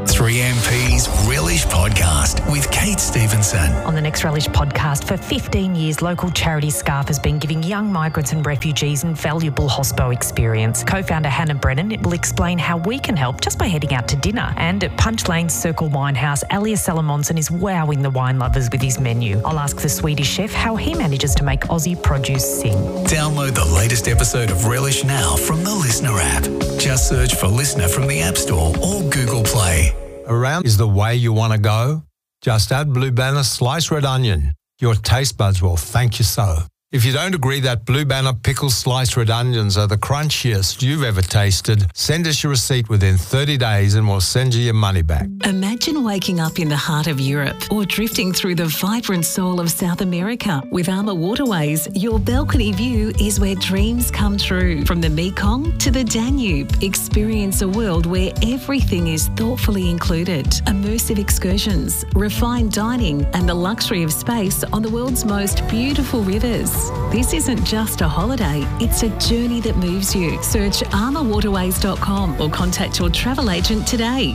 3MP's Relish Podcast with Kate Stevenson. On the next Relish Podcast, for 15 years, local charity SCARF has been giving young migrants and refugees invaluable hospo experience. Co-founder Hannah Brennan will explain how we can help just by heading out to dinner. And at Punch Lane's Circle Winehouse, Elias Salamonson is wowing the wine lovers with his menu. I'll ask the Swedish chef how he manages to make Aussie produce sing. Download the latest episode of Relish now from the Listener app. Just search for Listener from the App Store or Google Play. Around is the way you want to go? Just add Blue Banner sliced red onion. Your taste buds will thank you so. If you don't agree that Blue Banner pickled sliced red onions are the crunchiest you've ever tasted, send us your receipt within 30 days and we'll send you your money back. Imagine waking up in the heart of Europe or drifting through the vibrant soul of South America. With Armour Waterways, your balcony view is where dreams come true. From the Mekong to the Danube, experience a world where everything is thoughtfully included. Immersive excursions, refined dining and the luxury of space on the world's most beautiful rivers. This isn't just a holiday, it's a journey that moves you. Search armourwaterways.com or contact your travel agent today.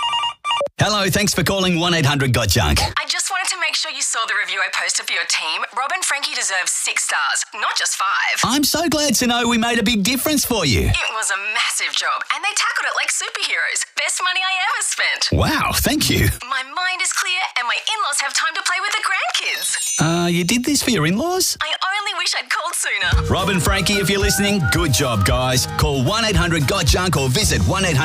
Hello, thanks for calling 1-800-GOT-JUNK. I just wanted to make sure you saw the review I posted for your team. Rob and Frankie deserve 6 stars, not just 5. I'm so glad to know we made a big difference for you. It was a massive job, and they tackled it like superheroes. Best money I ever spent. Wow, thank you. My mind is clear, and my in-laws have time to play with the grandkids. You did this for your in-laws? I only wish I'd called sooner. Rob and Frankie, if you're listening, good job, guys. Call 1-800-GOT-JUNK or visit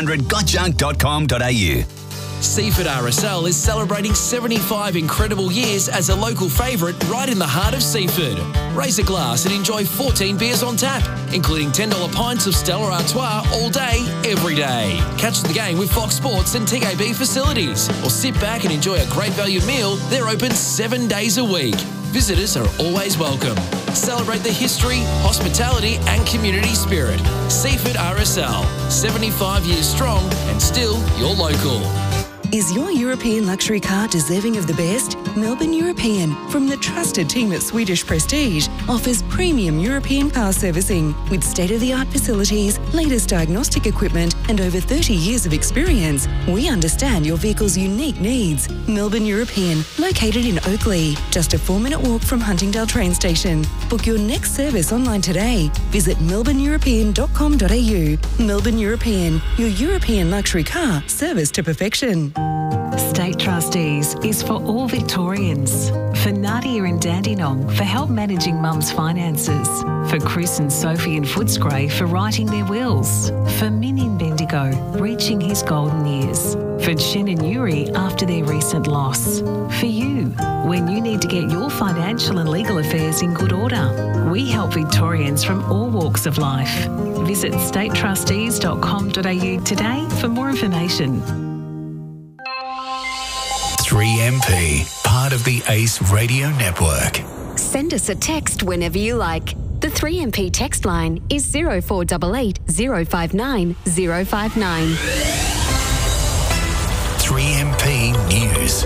1-800-GOTJUNK.com.au. Seaford RSL is celebrating 75 incredible years as a local favourite right in the heart of Seaford. Raise a glass and enjoy 14 beers on tap, including $10 pints of Stella Artois all day, every day. Catch the game with Fox Sports and TAB facilities, or sit back and enjoy a great value meal. They're open 7 days a week. Visitors are always welcome. Celebrate the history, hospitality and community spirit. Seaford RSL, 75 years strong and still your local. Is your European luxury car deserving of the best? Melbourne European, from the trusted team at Swedish Prestige, offers premium European car servicing with state-of-the-art facilities, latest diagnostic equipment and over 30 years of experience. We understand your vehicle's unique needs. Melbourne European, located in Oakley, just a 4-minute walk from Huntingdale train station. Book your next service online today. Visit melbourneeuropean.com.au. Melbourne European, your European luxury car serviced to perfection. State Trustees is for all Victorians. For Nadia and Dandenong for help managing mum's finances. For Chris and Sophie in Footscray for writing their wills. For Min in Bendigo reaching his golden years. For Chen and Yuri after their recent loss. For you when you need to get your financial and legal affairs in good order. We help Victorians from all walks of life. Visit statetrustees.com.au today for more information. 3MP, part of the ACE Radio Network. Send us a text whenever you like. The 3MP text line is 0488 059 059. 3MP News.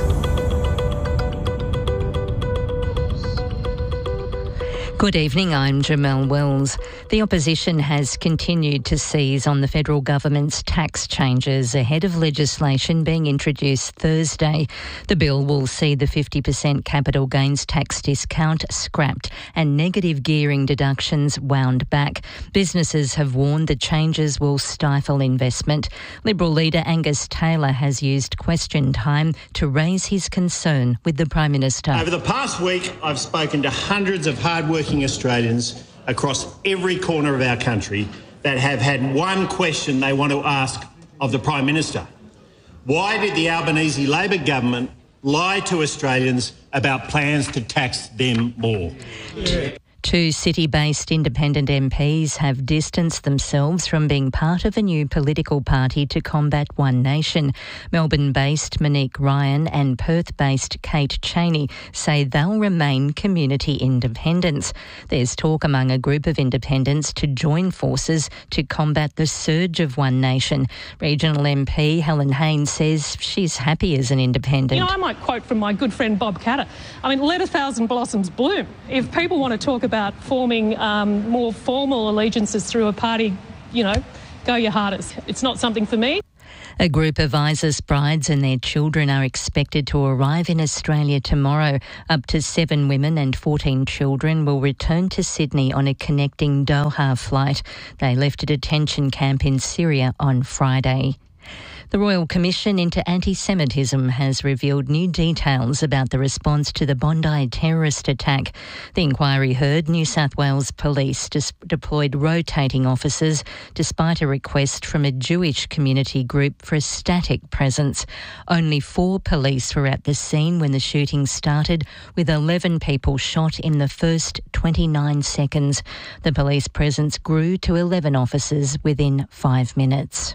Good evening, I'm Jamelle Wells. The opposition has continued to seize on the federal government's tax changes ahead of legislation being introduced Thursday. The bill will see the 50% capital gains tax discount scrapped and negative gearing deductions wound back. Businesses have warned the changes will stifle investment. Liberal leader Angus Taylor has used question time to raise his concern with the Prime Minister. Over the past week, I've spoken to hundreds of hard-working Australians across every corner of our country that have had one question they want to ask of the Prime Minister. Why did the Albanese Labor government lie to Australians about plans to tax them more? Two city-based independent MPs have distanced themselves from being part of a new political party to combat One Nation. Melbourne-based Monique Ryan and Perth-based Kate Chaney say they'll remain community independents. There's talk among a group of independents to join forces to combat the surge of One Nation. Regional MP Helen Haynes says she's happy as an independent. You know, I might quote from my good friend Bob Catter. I mean, let 1,000 blossoms bloom. If people want to talk about forming more formal allegiances through a party, you know, go your hardest. It's not something for me. A group of ISIS brides and their children are expected to arrive in Australia tomorrow. Up to 7 women and 14 children will return to Sydney on a connecting Doha flight. They left a detention camp in Syria on Friday. The Royal Commission into Anti-Semitism has revealed new details about the response to the Bondi terrorist attack. The inquiry heard New South Wales Police deployed rotating officers despite a request from a Jewish community group for a static presence. Only 4 police were at the scene when the shooting started, with 11 people shot in the first 29 seconds. The police presence grew to 11 officers within 5 minutes.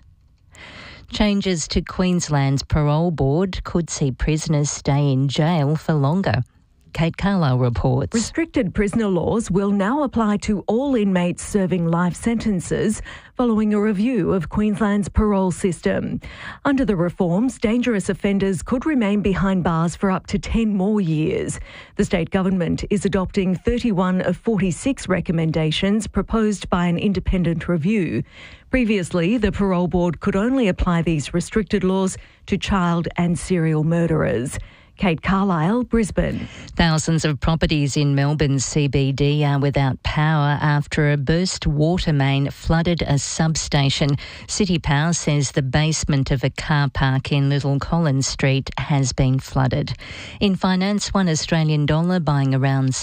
Changes to Queensland's parole board could see prisoners stay in jail for longer. Kate Carlisle reports. Restricted prisoner laws will now apply to all inmates serving life sentences following a review of Queensland's parole system. Under the reforms, dangerous offenders could remain behind bars for up to 10 more years. The state government is adopting 31 of 46 recommendations proposed by an independent review. Previously, the parole board could only apply these restricted laws to child and serial murderers. Kate Carlisle, Brisbane. Thousands of properties in Melbourne's CBD are without power after a burst water main flooded a substation. City Power says the basement of a car park in Little Collins Street has been flooded. In finance, one Australian dollar buying around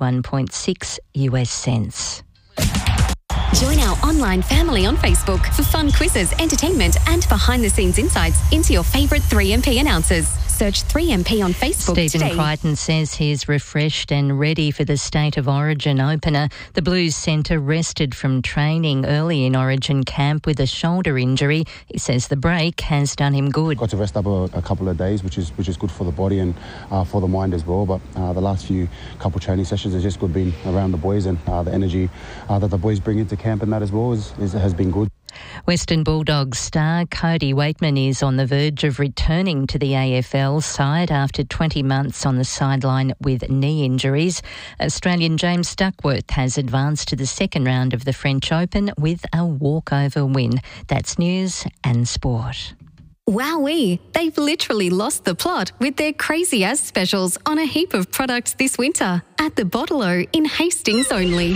71.6 US cents. Join our online family on Facebook for fun quizzes, entertainment and behind-the-scenes insights into your favourite 3MP announcers. Search 3MP on Facebook Stephen today. Crichton says he's refreshed and ready for the State of Origin opener. The Blues centre rested from training early in Origin camp with a shoulder injury. He says the break has done him good. Got to rest up a couple of days, which is good for the body and for the mind as well. But the last couple training sessions has just good being around the boys, and the energy that the boys bring into camp and that as well has been good. Western Bulldogs star Cody Wakeman is on the verge of returning to the AFL side after 20 months on the sideline with knee injuries. Australian James Duckworth has advanced to the second round of the French Open with a walkover win. That's news and sport. Wowee, they've literally lost the plot with their crazy as specials on a heap of products this winter at the Bottle-O in Hastings only.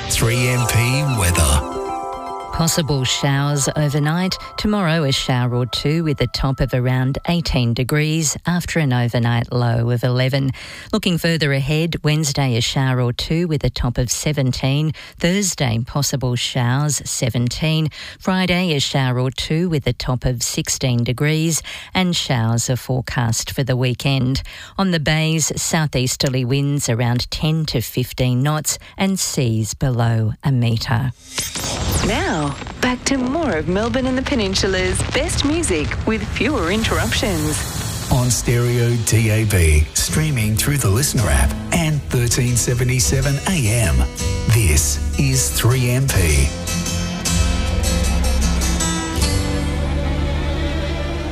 3MP weather. Possible showers overnight. Tomorrow a shower or 2 with a top of around 18 degrees after an overnight low of 11. Looking further ahead, Wednesday a shower or 2 with a top of 17. Thursday possible showers 17. Friday a shower or 2 with a top of 16 degrees and showers are forecast for the weekend. On the bays, southeasterly winds around 10 to 15 knots and seas below a metre. Now, back to more of Melbourne and the Peninsula's best music with fewer interruptions. On stereo DAB, streaming through the Listener app and 1377 AM. This is 3MP.